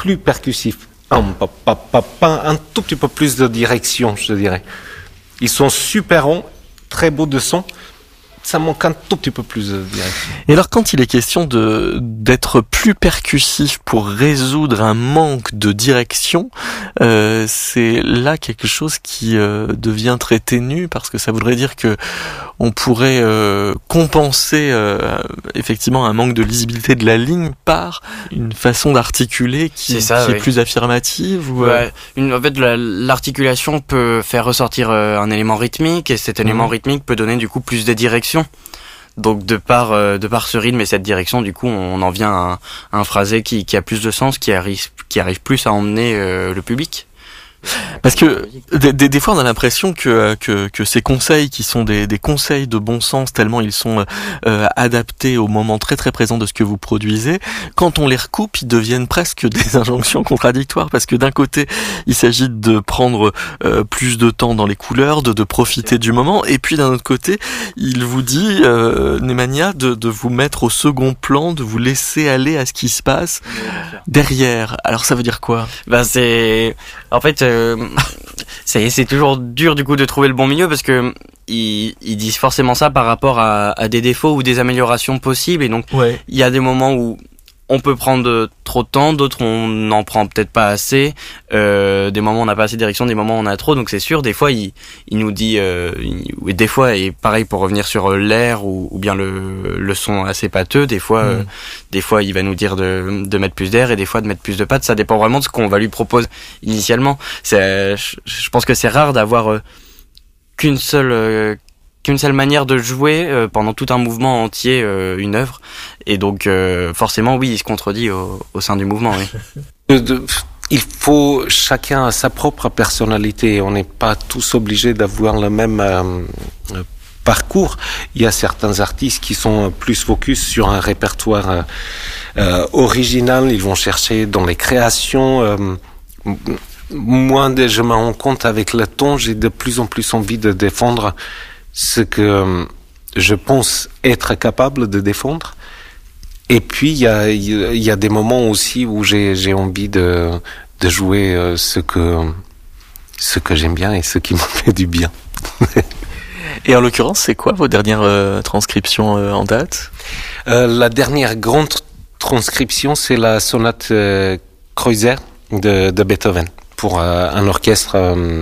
plus percussifs. Pas un tout petit peu plus de direction, je dirais. Ils sont super ronds, très beaux de son. Ça manque un tout petit peu plus de direction. Et alors quand il est question d'être plus percussif pour résoudre un manque de direction, c'est là quelque chose qui devient très ténu, parce que ça voudrait dire que on pourrait compenser effectivement un manque de lisibilité de la ligne par une façon d'articuler qui est plus affirmative ou en fait l'articulation peut faire ressortir un élément rythmique, et cet élément rythmique peut donner du coup plus de direction. Donc de par ce rythme et cette direction, du coup on en vient à un phrasé qui a plus de sens, qui arrive plus à emmener le public. Parce que des fois on a l'impression que ces conseils qui sont des conseils de bon sens, tellement ils sont adaptés au moment très très présent de ce que vous produisez, quand on les recoupe, ils deviennent presque des injonctions contradictoires, parce que d'un côté il s'agit de prendre plus de temps dans les couleurs, de profiter du moment, et puis d'un autre côté il vous dit Nemanja de vous mettre au second plan, de vous laisser aller à ce qui se passe derrière. Alors ça veut dire quoi? C'est toujours dur du coup de trouver le bon milieu, parce que ils disent forcément ça par rapport à des défauts ou des améliorations possibles, et donc il y a des moments où on peut prendre trop de temps, d'autres on n'en prend peut-être pas assez, des moments on n'a pas assez de direction, des moments on a trop, donc c'est sûr des fois il nous dit des fois, et pareil pour revenir sur l'air ou bien le son assez pâteux, des fois il va nous dire de mettre plus d'air, et des fois de mettre plus de pattes, ça dépend vraiment de ce qu'on va lui proposer initialement. Je pense que c'est rare d'avoir qu'une seule manière de jouer pendant tout un mouvement entier, une œuvre, et donc forcément oui, il se contredit au sein du mouvement. Oui. Il faut, chacun a sa propre personnalité, on n'est pas tous obligés d'avoir le même parcours. Il y a certains artistes qui sont plus focus sur un répertoire original, ils vont chercher dans les créations. Moi, je me rends compte avec le temps, j'ai de plus en plus envie de défendre ce que je pense être capable de défendre. Et puis il y a des moments aussi où j'ai envie de jouer ce que j'aime bien et ce qui me fait du bien. Et en l'occurrence, c'est quoi vos dernières transcriptions en date? La dernière grande transcription, c'est la sonate Kreutzer de Beethoven pour un orchestre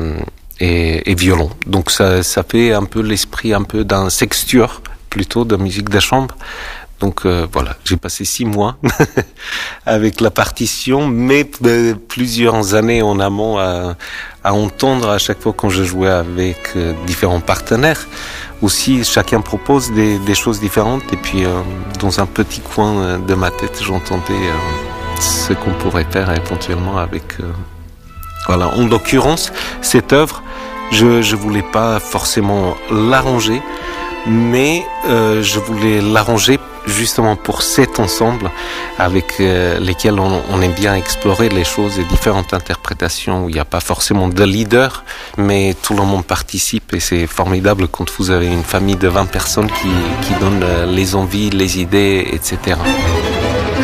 et violon. Donc ça fait un peu l'esprit un peu d'un sextuor, plutôt de musique de chambre. Donc voilà, j'ai passé 6 mois avec la partition, mais plusieurs années en amont à entendre à chaque fois quand je jouais avec différents partenaires. Aussi, chacun propose des choses différentes, et puis dans un petit coin de ma tête, j'entendais ce qu'on pourrait faire éventuellement avec... Voilà, en l'occurrence, cette œuvre, je voulais pas forcément l'arranger, mais je voulais l'arranger justement pour cet ensemble avec lesquels on aime bien explorer les choses et différentes interprétations où il n'y a pas forcément de leader, mais tout le monde participe, et c'est formidable quand vous avez une famille de 20 personnes qui donnent les envies, les idées, etc.